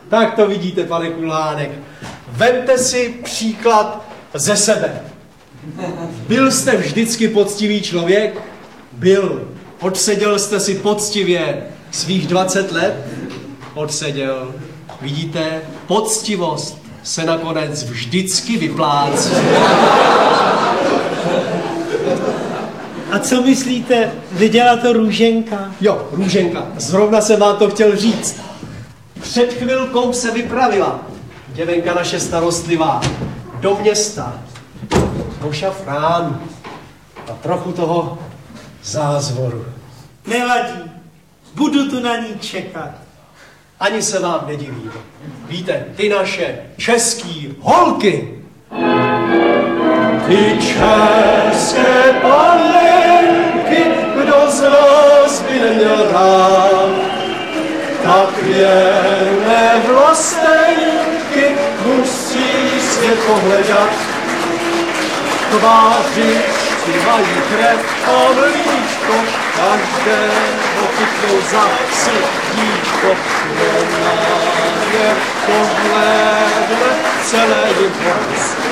Tak to vidíte, pane Kulhánek. Vemte si příklad ze sebe. Byl jste vždycky poctivý člověk? Byl. Odseděl jste si poctivě svých 20 let? Odseděl. Vidíte, poctivost se nakonec vždycky vyplácí. A co myslíte, viděla to Růženka? Jo, Růženka, zrovna jsem vám to chtěl říct. Před chvilkou se vypravila děvenka naše starostlivá do města, do šafránu a trochu toho zázvoru. Nevadí, budu tu na ní čekat. Ani se vám nedivím. Víte, ty naše český holky. Ty české panenky, kdo z nás by neměl rád, tak věrné vlastenky musí svět pohledat. Tvářičky mají krev a mlíčko, každého chytnou za srdíčko, kdo na ně pohledne, celé jim